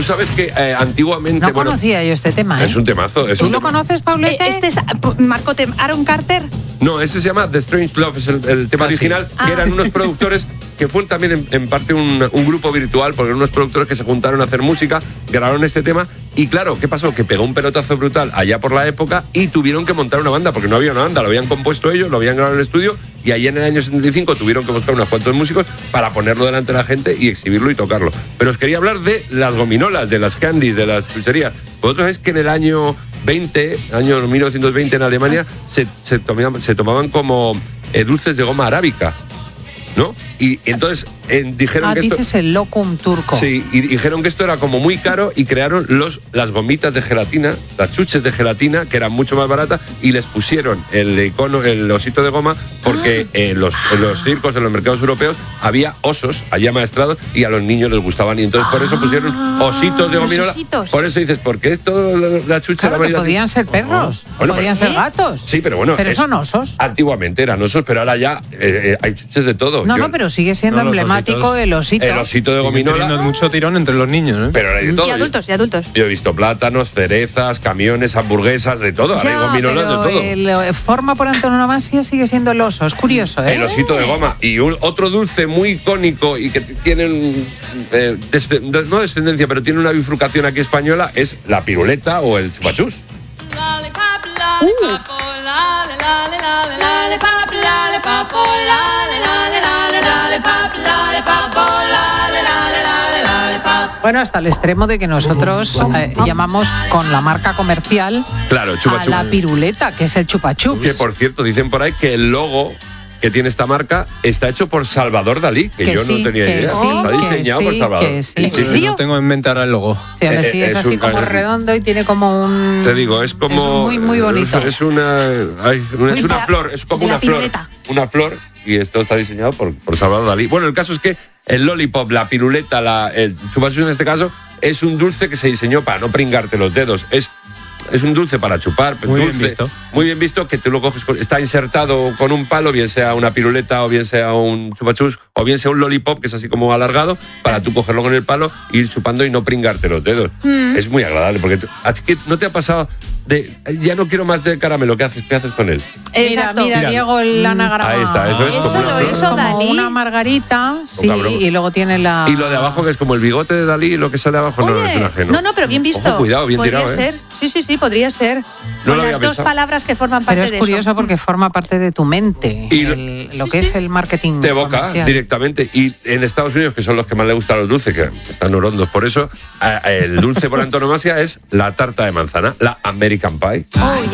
sabes que antiguamente... No conocía yo este tema, Es un temazo. ¿Tú lo conoces, Paulete? Este es Marcote, Aaron Carter. No, ese se llama The Strange Love, es el tema original, que eran unos productores que fue también en parte un grupo virtual, porque eran unos productores que se juntaron a hacer música, grabaron este tema, y claro, ¿qué pasó? Que pegó un pelotazo brutal allá por la época y tuvieron que montar una banda, porque no había una banda, lo habían compuesto ellos, lo habían grabado en el estudio, y allí en el año 75 tuvieron que buscar unos cuantos músicos para ponerlo delante de la gente y exhibirlo y tocarlo. Pero os quería hablar de las gominolas, de las candies, de las chucherías. Vosotros sabéis que en el año 1920 en Alemania se tomaban como dulces de goma arábica, ¿no? Y entonces dijeron que esto... dices el locum turco. Sí, y dijeron que esto era como muy caro y crearon las gomitas de gelatina, las chuches de gelatina, que eran mucho más baratas, y les pusieron el icono, el osito de goma, porque en los circos, en los mercados europeos, había osos allá maestrados y a los niños les gustaban, y entonces por eso pusieron ositos de gominola. Por eso dices, ¿por qué esto la chucha? Claro, que podían ser perros, podían ser gatos. Sí, pero bueno. Pero son osos. Antiguamente eran osos, pero ahora ya hay chuches de todo. No, pero sigue siendo emblemático el osito. El osito de gominola. Tiene mucho tirón entre los niños, ¿eh? Pero hay de todo. Y adultos. Yo he visto plátanos, cerezas, camiones, hamburguesas, de todo. Ya, hay gominolas de todo. El forma por antonomasia sigue siendo el oso. Es curioso, ¿eh? El osito de goma. Y otro dulce muy icónico y que tiene no descendencia, pero tiene una bifurcación aquí española, es la piruleta o el chupachús. Bueno, hasta el extremo de que nosotros llamamos con la marca comercial a la piruleta, que es el chupachú. Que por cierto, dicen por ahí que el logo que tiene esta marca está hecho por Salvador Dalí, que yo no tenía idea. Está diseñado por Salvador. No tengo en mente ahora el logo. Sí, es así como redondo y tiene como un... Te digo, es como... Es muy bonito. Es una flor, es como una flor. Una flor, y esto está diseñado por Salvador Dalí. Bueno, el caso es que el lollipop, la piruleta, el chupachus en este caso, es un dulce que se diseñó para no pringarte los dedos. Es un dulce para chupar, muy bien visto, que tú lo coges, está insertado con un palo, bien sea una piruleta o bien sea un chupachus o bien sea un lollipop, que es así como alargado, para tú cogerlo con el palo, ir chupando y no pringarte los dedos. Es muy agradable, porque ¿a ti no te ha pasado de ya no quiero más de caramelo? ¿Qué haces con él? Mira, Diego, el anagrama. Ahí está, eso es como una margarita, sí, y luego tiene la... Y lo de abajo, que es como el bigote de Dalí, y lo que sale abajo. No es un ajeno. No, pero bien visto. Ojo, cuidado, bien podría tirado, ser. Sí, podría ser. No con lo las había dos pensado. palabras que forman parte de eso. Pero es curioso porque forma parte de tu mente, Y lo que es el marketing de boca comercial. directamente. Y en Estados Unidos, que son los que más les gustan los dulces, que están orondos por eso, el dulce por antonomasia es la tarta de manzana, la American Pie.